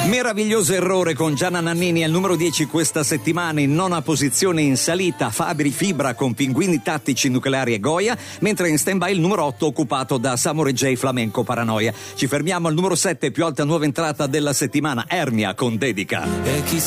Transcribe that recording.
Meraviglioso errore con Gianna Nannini al numero 10 questa settimana, in nona posizione in salita Fabri Fibra con Pinguini Tattici Nucleari e Goya, mentre in stand by il numero 8 occupato da Samurai J Flamenco Paranoia. Ci fermiamo al numero 7, più alta nuova entrata della settimana, Ernia con Dedica. E chi